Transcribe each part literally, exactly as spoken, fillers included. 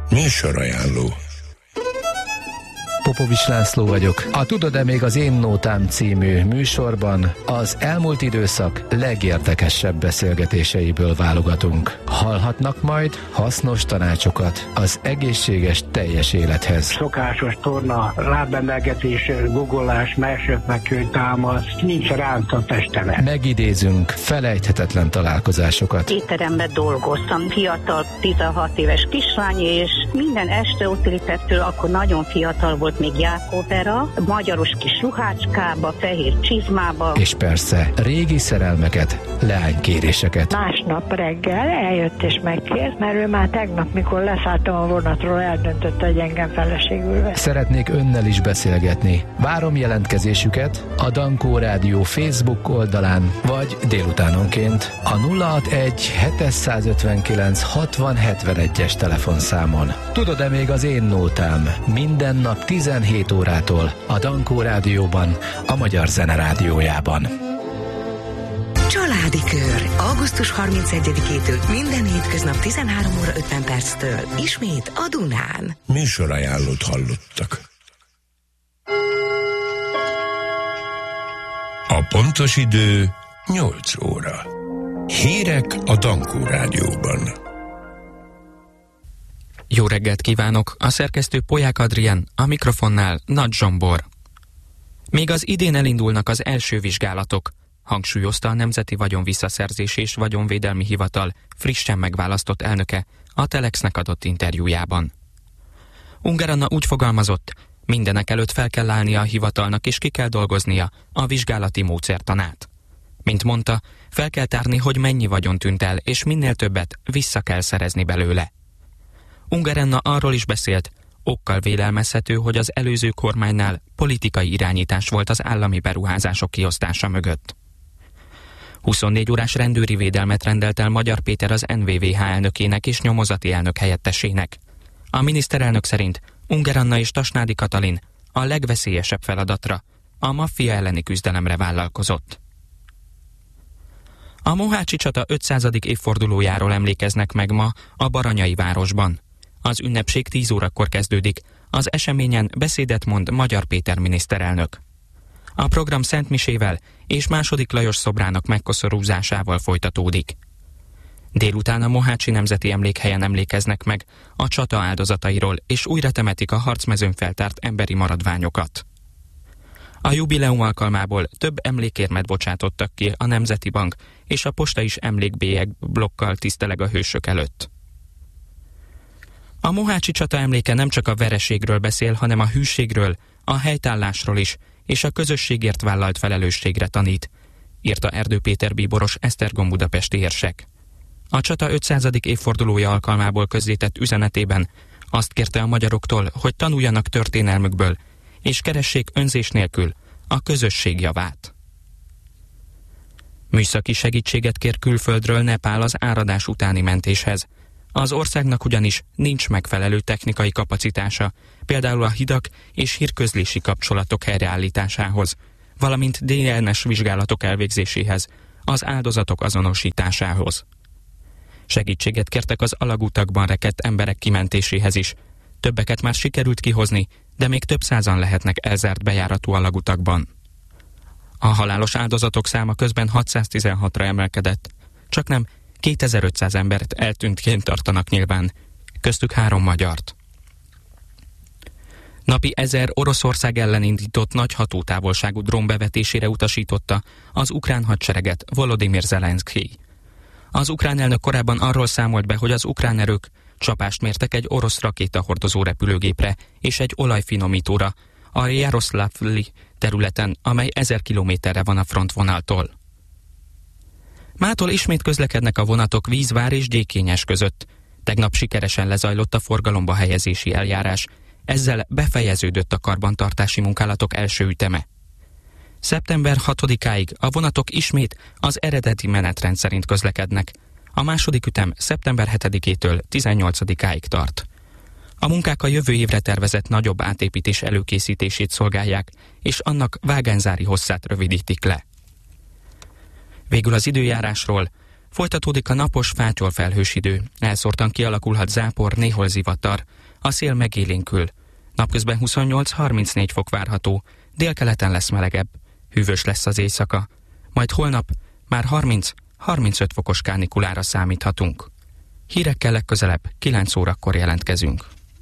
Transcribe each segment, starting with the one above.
Műsorajánló. Popovics László vagyok. A Tudod-e még az Én Nótám című műsorban az elmúlt időszak legérdekesebb beszélgetéseiből válogatunk. Hallhatnak majd hasznos tanácsokat az egészséges teljes élethez. Szokásos torna, lábemelgetés, guggolás, mersőfekvő támasz, nincs ránc a testemen. Megidézünk felejthetetlen találkozásokat. Étteremben dolgoztam, fiatal, tizenhat éves kislány, és minden este ott lépett, akkor nagyon fiatal volt, még Jákóbera, magyaros kis ruhácskába, fehér csizmába. És persze régi szerelmeket, leánykéréseket. Másnap reggel eljött és megkért, mert ő már tegnap, mikor leszálltam a vonatról, eldöntötte, hogy engem feleségül vesz. Szeretnék önnel is beszélgetni. Várom jelentkezésüket a Dankó Rádió Facebook oldalán, vagy délutánonként a nulla hatvanegy hétszázötvenkilenc hatvan hetvenegyes telefonszámon. Tudod-e még az Én Nótám? Minden nap tizenhét órától a Dankó Rádióban, a Magyar Zene Rádiójában. Családi Kör. augusztus harmincegyedikétől minden hétköznap tizenhárom óra ötven perctől. Ismét a Dunán. Műsorajánlót hallottak. A pontos idő nyolc óra. Hírek a Dankó Rádióban. Jó reggelt kívánok! A szerkesztő Polyák Adrien, a mikrofonnál Nagy Zsombor. Még az idén elindulnak az első vizsgálatok, hangsúlyozta a Nemzeti Vagyonvisszaszerzés és Vagyonvédelmi Hivatal frissen megválasztott elnöke a Telexnek adott interjújában. Ungár Anna úgy fogalmazott, mindenek előtt fel kell állnia a hivatalnak és ki kell dolgoznia a vizsgálati módszertanát. Mint mondta, fel kell tárni, hogy mennyi vagyon tűnt el, és minél többet vissza kell szerezni belőle. Ungár Anna arról is beszélt, okkal vélelmezhető, hogy az előző kormánynál politikai irányítás volt az állami beruházások kiosztása mögött. huszonnégy órás rendőri védelmet rendelt el Magyar Péter az en vé vé há elnökének és nyomozati elnök helyettesének. A miniszterelnök szerint Ungár Anna és Tasnádi Katalin a legveszélyesebb feladatra, a maffia elleni küzdelemre vállalkozott. A mohácsi csata ötszázadik évfordulójáról emlékeznek meg ma a Baranyai városban. Az ünnepség tíz órakor kezdődik, az eseményen beszédet mond Magyar Péter miniszterelnök. A program szentmisével és második Lajos szobrának megkoszorúzásával folytatódik. Délután a Mohácsi Nemzeti Emlékhelyen emlékeznek meg a csata áldozatairól, és újra temetik a harcmezőn feltárt emberi maradványokat. A jubileum alkalmából több emlékérmet bocsátottak ki a Nemzeti Bank, és a posta is emlékbélyeg blokkal tiszteleg a hősök előtt. A mohácsi csata emléke nem csak a vereségről beszél, hanem a hűségről, a helytállásról is, és a közösségért vállalt felelősségre tanít, írta Erdő Péter bíboros Esztergom budapesti érsek. A csata ötszázadik évfordulója alkalmából közzétett üzenetében azt kérte a magyaroktól, hogy tanuljanak történelmükből, és keressék önzés nélkül a közösség javát. Műszaki segítséget kér külföldről Nepál az áradás utáni mentéshez. Az országnak ugyanis nincs megfelelő technikai kapacitása, például a hidak és hírközlési kapcsolatok helyreállításához, valamint dé en es vizsgálatok elvégzéséhez, az áldozatok azonosításához. Segítséget kértek az alagutakban rekedt emberek kimentéséhez is. Többeket már sikerült kihozni, de még több százan lehetnek elzárt bejáratú alagutakban. A halálos áldozatok száma közben hatszáztizenhatra emelkedett, csaknem kétezer-ötszáz embert eltűntként tartanak nyilván, köztük három magyart. Napi ezer Oroszország ellen indított nagy hatótávolságú drón bevetésére utasította az ukrán hadsereget Volodymyr Zelenszkij. Az ukrán elnök korábban arról számolt be, hogy az ukrán erők csapást mértek egy orosz rakétahordozó repülőgépre és egy olajfinomítóra a Jaroszlavli területen, amely ezer kilométerre van a frontvonaltól. Mától ismét közlekednek a vonatok Vízvár és Gyékényes között. Tegnap sikeresen lezajlott a forgalomba helyezési eljárás, ezzel befejeződött a karbantartási munkálatok első üteme. szeptember hatodikáig a vonatok ismét az eredeti menetrend szerint közlekednek. A második ütem szeptember hetedikétől tizennyolcadikáig tart. A munkák a jövő évre tervezett nagyobb átépítés előkészítését szolgálják, és annak vágányzári hosszát rövidítik le. Végül az időjárásról. Folytatódik a napos fátyolfelhős idő, elszórtan kialakulhat zápor, néhol zivatar, a szél megélénkül. Napközben huszonnyolc-harmincnégy fok várható, délkeleten lesz melegebb, hűvös lesz az éjszaka, majd holnap már harminc-harmincöt fokos kánikulára számíthatunk. Hírekkel legközelebb kilenc órakor jelentkezünk.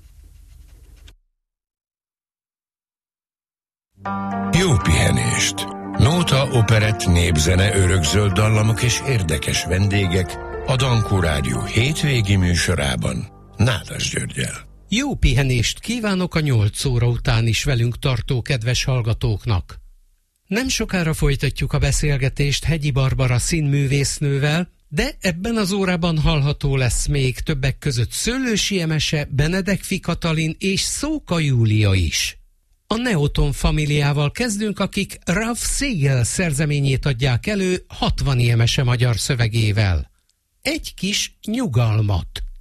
Jó pihenést! Nóta Operett népzene, örökzöld dallamok és érdekes vendégek a Dankó Rádió hétvégi műsorában Nádas Györggyel. Jó pihenést kívánok a nyolc óra után is velünk tartó kedves hallgatóknak. Nem sokára folytatjuk a beszélgetést Hegyi Barbara színművésznővel, de ebben az órában hallható lesz még többek között Szőlősi Emese, Benedek Katalin és Szóka Júlia is. A Neoton familiával kezdünk, akik Ralph Siegel szerzeményét adják elő hatvani emese magyar szövegével. Egy kis nyugalmat.